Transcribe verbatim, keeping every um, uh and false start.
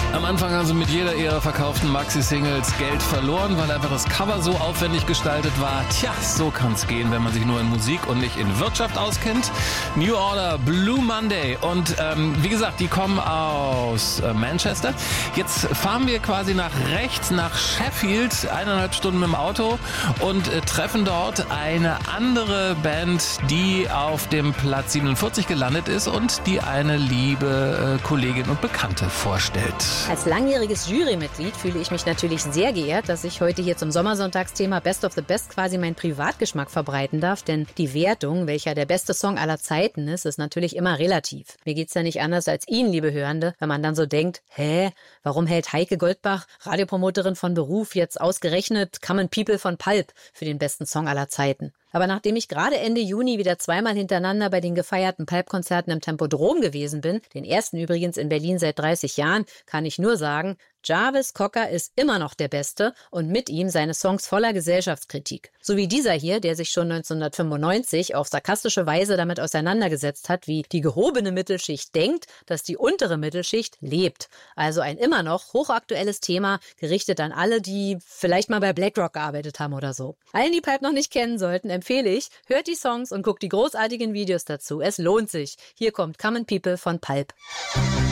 Am Anfang haben sie mit jeder ihrer verkauften Maxi-Singles Geld verloren, weil einfach das Cover so aufwendig gestaltet war. Tja, so kann's gehen, wenn man sich nur in Musik und nicht in Wirtschaft auskennt. New Order, Blue Monday. Und ähm, wie gesagt, die kommen aus äh, Manchester. Jetzt fahren wir quasi nach rechts, nach Sheffield, eineinhalb Stunden mit dem Auto und äh, treffen dort eine andere Band, die auf dem Platz siebenundvierzig gelandet ist und die eine liebe äh, Kollegin und Bekannte vorstellt. Als langjähriges Jurymitglied fühle ich mich natürlich sehr geehrt, dass ich heute hier zum Sommersonntagsthema Best of the Best quasi meinen Privatgeschmack verbreiten darf, denn die Wertung, welcher der beste Song aller Zeiten ist, ist natürlich immer relativ. Mir geht's ja nicht anders als Ihnen, liebe Hörende, wenn man dann so denkt, hä, warum hält Heike Goldbach, Radiopromoterin von Beruf, jetzt ausgerechnet Common People von Pulp für den besten Song aller Zeiten? Aber nachdem ich gerade Ende Juni wieder zweimal hintereinander bei den gefeierten Pulp-Konzerten im Tempodrom gewesen bin, den ersten übrigens in Berlin seit dreißig Jahren, kann ich nur sagen, Jarvis Cocker ist immer noch der Beste und mit ihm seine Songs voller Gesellschaftskritik. So wie dieser hier, der sich schon neunzehnhundertfünfundneunzig auf sarkastische Weise damit auseinandergesetzt hat, wie die gehobene Mittelschicht denkt, dass die untere Mittelschicht lebt. Also ein immer noch hochaktuelles Thema, gerichtet an alle, die vielleicht mal bei BlackRock gearbeitet haben oder so. Allen, die Pulp noch nicht kennen sollten, empfehle ich, hört die Songs und guckt die großartigen Videos dazu. Es lohnt sich. Hier kommt Common People von Pulp.